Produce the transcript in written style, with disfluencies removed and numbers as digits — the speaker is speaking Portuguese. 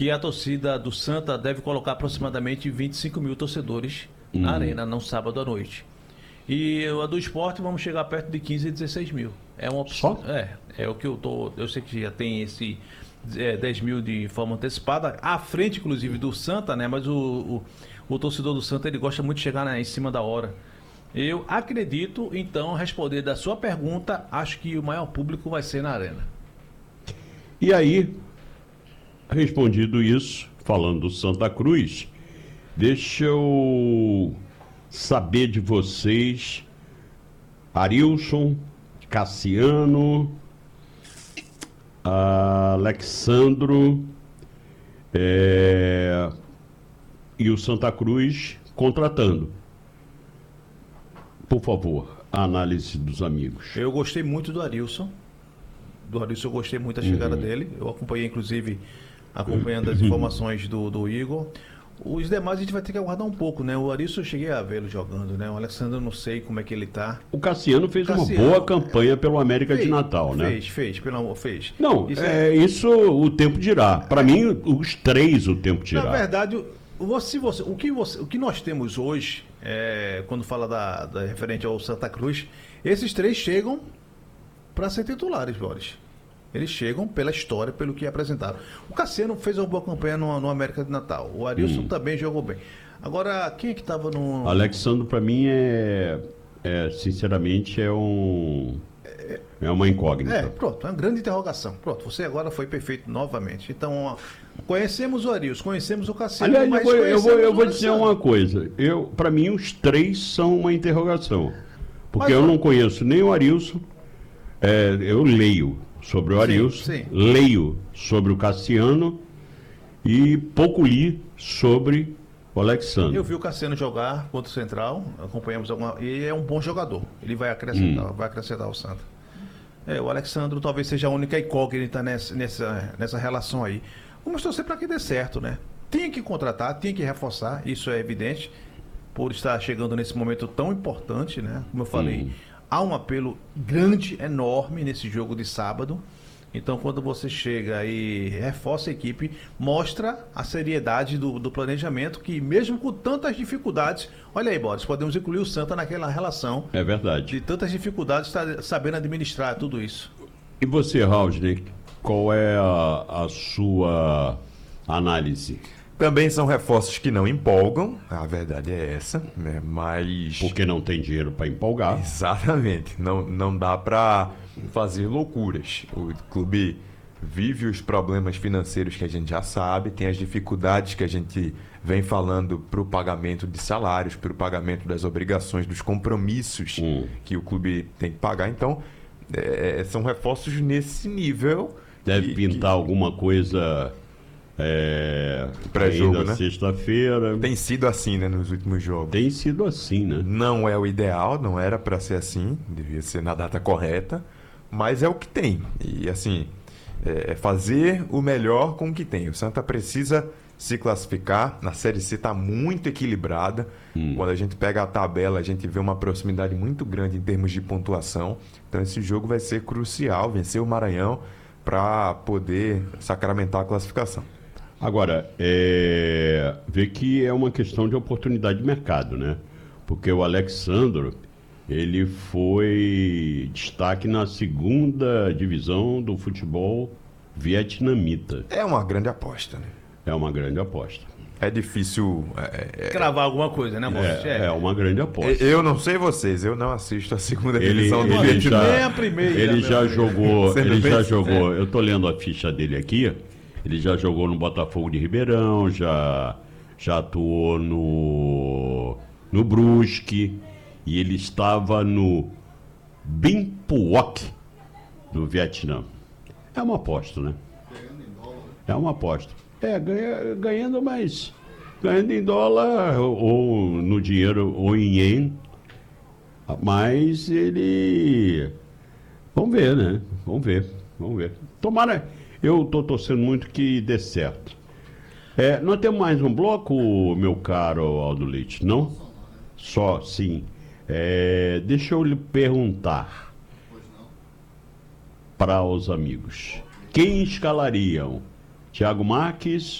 que a torcida do Santa deve colocar aproximadamente 25 mil torcedores na arena, no sábado à noite. E a do Sport vamos chegar perto de 15 e 16 mil. É uma opção. Só? É o que eu tô. Eu sei que já tem esse 10 mil de forma antecipada, à frente, inclusive, do Santa, né? Mas o torcedor do Santa ele gosta muito de chegar em cima da hora. Eu acredito, então, responder da sua pergunta, acho que o maior público vai ser na arena. E aí, respondido isso, falando do Santa Cruz, deixa eu saber de vocês, Arilson, Cassiano, Alexandro e o Santa Cruz contratando. Por favor, a análise dos amigos. Eu gostei muito do Arilson. Eu gostei muito da chegada dele. Eu acompanhei, inclusive, acompanhando as informações do Igor. Os demais a gente vai ter que aguardar um pouco, né? O Arilson eu cheguei a vê-lo jogando, né? O Alexandre eu não sei como é que ele tá. O Cassiano fez uma boa campanha pelo América de Natal, né? Fez, pelo amor, fez. Não, isso o tempo dirá. Para mim, os três o tempo dirá. Na verdade, o que nós temos hoje, quando fala da referente ao Santa Cruz, esses três chegam para ser titulares, Boris. Eles chegam pela história, pelo que apresentaram. O Cassiano fez uma boa campanha no América de Natal. O Arilson também jogou bem. Agora, quem é que estava no... Alexandre, para mim, sinceramente, é uma incógnita. Pronto, é uma grande interrogação. Pronto, você agora foi perfeito novamente. Então, conhecemos o Arilson, conhecemos o Cassiano. Aliás, eu vou dizer uma coisa. Para mim, os três são uma interrogação. Porque eu não conheço nem o Arilson, eu leio sobre o Arilson, leio sobre o Cassiano e pouco li sobre o Alexandre. Eu vi o Cassiano jogar contra o Central, acompanhamos e é um bom jogador. Ele vai acrescentar o Santa. O Alexandre talvez seja a única incógnita nessa relação aí. Vamos torcer para que dê certo, né? Tem que contratar, tem que reforçar, isso é evidente, por estar chegando nesse momento tão importante, né? Como eu falei, há um apelo grande, enorme nesse jogo de sábado. Então, quando você chega e reforça a equipe, mostra a seriedade do planejamento, que mesmo com tantas dificuldades... Olha aí, Boris, podemos incluir o Santa naquela relação. É verdade. De tantas dificuldades, está sabendo administrar tudo isso. E você, Raulsney, qual é a sua análise? Também são reforços que não empolgam, a verdade é essa, né? Mas... Porque não tem dinheiro para empolgar. Exatamente, não dá para fazer loucuras. O clube vive os problemas financeiros que a gente já sabe, tem as dificuldades que a gente vem falando para o pagamento de salários, para o pagamento das obrigações, dos compromissos que o clube tem que pagar. Então, são reforços nesse nível. Deve pintar alguma coisa... pré-jogo, né? Sexta-feira. Tem sido assim, né, nos últimos jogos. Tem sido assim, né? Não é o ideal, não era para ser assim, devia ser na data correta, mas é o que tem. E assim, fazer o melhor com o que tem. O Santa precisa se classificar. Na Série C está muito equilibrada. Quando a gente pega a tabela, a gente vê uma proximidade muito grande em termos de pontuação. Então esse jogo vai ser crucial, vencer o Maranhão para poder sacramentar a classificação. Agora, vê que é uma questão de oportunidade de mercado, né? Porque o Alexandre, ele foi destaque na segunda divisão do futebol vietnamita. É uma grande aposta, né? É uma grande aposta. É difícil... cravar alguma coisa, né, moço? É uma grande aposta. Eu não sei vocês, eu não assisto a segunda divisão do Vietnã. Nem a primeira. Ele já jogou, eu tô lendo a ficha dele aqui, ele já jogou no Botafogo de Ribeirão, já atuou no Brusque, e ele estava no Binh Phuoc do Vietnã. É uma aposta, né? É uma aposta. Ganhando em dólar ou no dinheiro ou em ien. Mas ele... Vamos ver, né? Vamos ver. Tomara, eu estou torcendo muito que dê certo. Nós temos mais um bloco, meu caro Aldo Leite, não? Só, sim. Deixa eu lhe perguntar para os amigos. Quem escalariam? Thiago Marques